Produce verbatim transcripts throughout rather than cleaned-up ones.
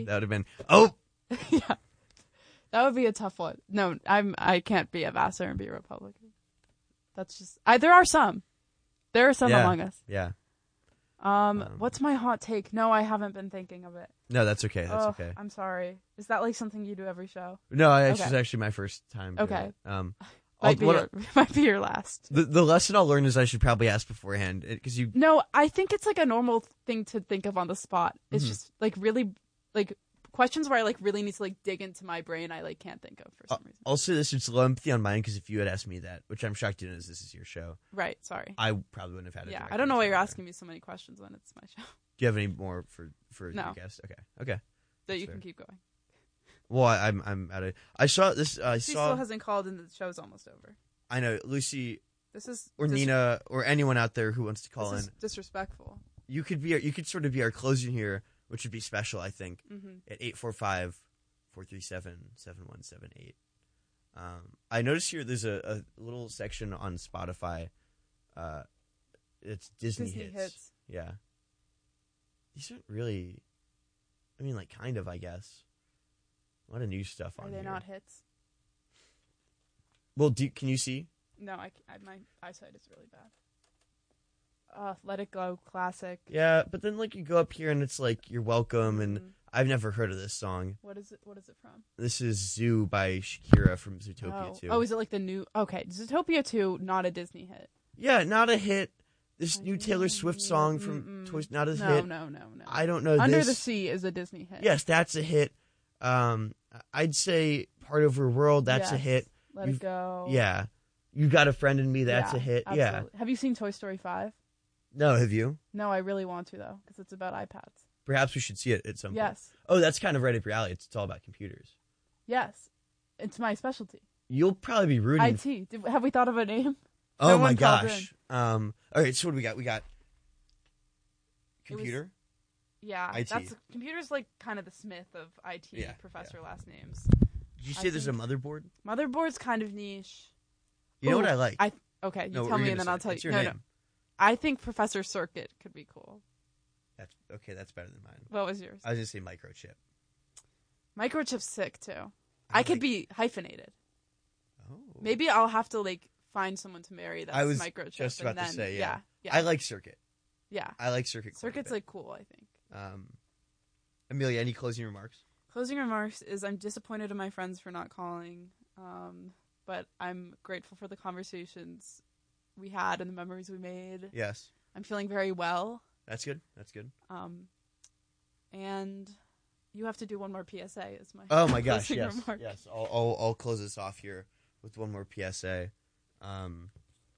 That would have been, oh! Yeah. That would be a tough one. No, I'm, I can't be a Vassar and be a Republican. That's just, I, there are some. There are some yeah. among us. Yeah. Um, Um, what's my hot take? No, I haven't been thinking of it. No, that's okay. That's oh, okay. I'm sorry. Is that like something you do every show? No, I, this okay. is actually my first time. doing Okay. it. Um, might, be what, your, might be your last. The the lesson I'll learn is I should probably ask beforehand because you. No, I think it's like a normal thing to think of on the spot. It's mm-hmm. just like really like questions where I like really need to like dig into my brain. I like can't think of for some uh, reason. Also, this is low empathy on mine because if you had asked me that, which I'm shocked you didn't, as this is your show. Right. Sorry. I probably wouldn't have had it. Yeah, I don't know why you're there. asking me so many questions when it's my show. Do you have any more for for no. your guest? Okay. Okay. So That's you fair. can keep going. Well, I, I'm I'm at a. I saw this. Uh, I She saw. still hasn't called, and the show's almost over. I know Lucy. This is or dis- Nina or anyone out there who wants to call this in. Is disrespectful. You could be. You could sort of be our closing here, which would be special, I think, mm-hmm. at eight four five, four three seven, seven one seven eight. Um, I noticed here there's a, a little section on Spotify. Uh, it's Disney, Disney hits. hits. Yeah. These aren't really. I mean, like, kind of, I guess. A lot of new stuff Are on they here. not hits? Well, do, can you see? No, I, I my eyesight is really bad. Uh, Let It Go, classic. Yeah, but then like you go up here and it's like You're Welcome, and Mm. I've never heard of this song. What is it? What is it from? This is Zoo by Shakira from Zootopia oh. two. Oh, is it like the new? Okay, Zootopia two, not a Disney hit. Yeah, not a hit. This new Taylor Swift song from Mm-mm. Toy Not a no, hit. No, no, no, I don't know. Under this. the Sea is a Disney hit. Yes, that's a hit. Um, I'd say Part of Her World. That's yes. a hit. Let You've, It Go. Yeah, You Got a Friend in Me. That's yeah, a hit. absolutely. Yeah. Have you seen Toy Story five? No, have you? No, I really want to though, because it's about iPads. Perhaps we should see it at some point. Yes. Oh, that's kind of right up your alley. It's, it's all about computers. Yes, it's my specialty. You'll probably be rooting. I T. Did, have we thought of a name? Oh No my one called gosh. Um. All right. So what do we got? We got computer. Was, yeah, I T. that's computer's like kind of the Smith of I T Yeah, professor yeah. last names. Did you say I there's think- a motherboard? Motherboard's kind of niche. You know Ooh, what I like? I okay. You No, what tell were me, you and then gonna I'll say? tell What's you. your No, name? no. I think Professor Circuit could be cool. That's okay. That's better than mine. What was yours? I was gonna say microchip. Microchip's sick too. I I, could like- be hyphenated. Oh. Maybe I'll have to like find someone to marry that's I was microchip. just and about to then, say, yeah. yeah, yeah, I like circuit. yeah. I like circuit. quite a Circuit's bit. like cool. I think. Um, Amelia, any closing remarks? Closing remarks is I'm disappointed in my friends for not calling, um, but I'm grateful for the conversations we had and the memories we made. Yes. I'm feeling very well. That's good. That's good. Um, and you have to do one more P S A as my Oh my gosh, closing yes, remark. yes. I'll, I'll I'll close this off here with one more P S A. Um,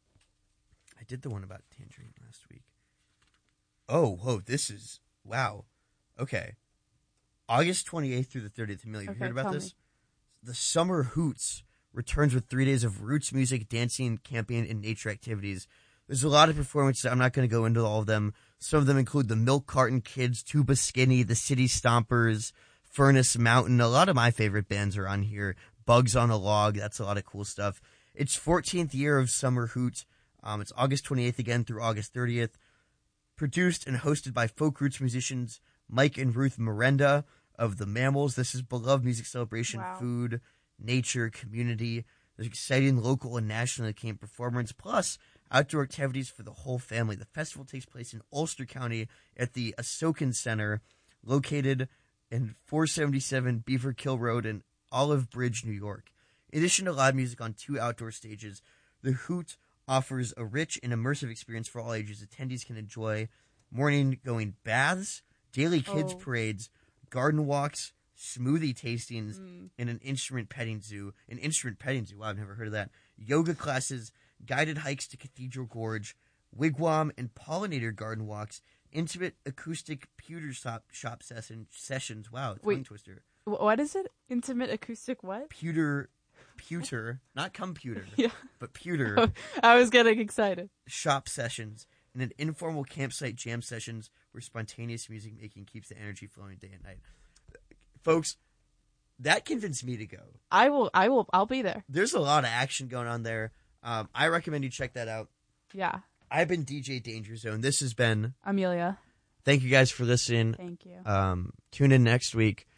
I did the one about Tangerine last week. Oh, whoa! This is wow. Okay, August twenty-eighth through the thirtieth. Amelia, you Okay, heard about tell this? me. The Summer Hoots returns with three days of roots music, dancing, camping, and nature activities. There's a lot of performances. I'm not going to go into all of them. Some of them include the Milk Carton Kids, Tuba Skinny, the City Stompers, Furnace Mountain. A lot of my favorite bands are on here. Bugs on a Log. That's a lot of cool stuff. It's fourteenth year of Summer Hoot. Um, it's August twenty-eighth again through August thirtieth. Produced and hosted by folk roots musicians Mike and Ruth Miranda of the Mammals. This is beloved music celebration, Wow. food, nature, community. There's exciting local and nationally acclaimed performers, plus outdoor activities for the whole family. The festival takes place in Ulster County at the Asokan Center, located in four seventy-seven Beaver Kill Road in Olive Bridge, New York. In addition to live music on two outdoor stages, the Hoot offers a rich and immersive experience for all ages. Attendees can enjoy morning-going baths, daily kids' Oh. parades, garden walks, smoothie tastings, Mm. and an instrument petting zoo. An instrument petting zoo. Wow, I've never heard of that. Yoga classes, guided hikes to Cathedral Gorge, wigwam and pollinator garden walks, intimate acoustic pewter shop, shop session, sessions. Wow, tongue Wait. twister. Wh- What is it? Intimate acoustic what? Pewter, pewter, not computer, Yeah. but pewter I was getting excited. shop sessions, and an informal campsite jam sessions where spontaneous music making keeps the energy flowing day and night. Folks, that convinced me to go. I will. I will. I'll be there. There's a lot of action going on there. Um, I recommend you check that out. Yeah. I've been D J Danger Zone. This has been. Amelia. Thank you guys for listening. Thank you. Um, tune in next week